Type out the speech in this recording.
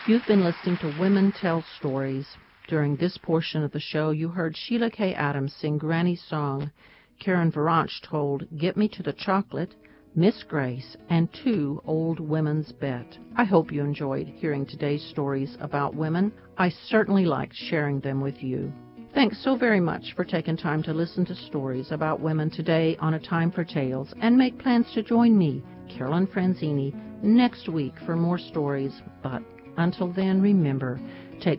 You've been listening to Women Tell Stories. During this portion of the show, you heard Sheila K. Adams sing Granny's Song. Karen Varanch told Get Me to the Chocolate, Miss Grace, and 2 Old Women's Bet. I hope you enjoyed hearing today's stories about women. I certainly liked sharing them with you. Thanks so very much for taking time to listen to stories about women today on A Time for Tales, and make plans to join me, Carolyn Franzini, next week for more stories. But until then, remember, take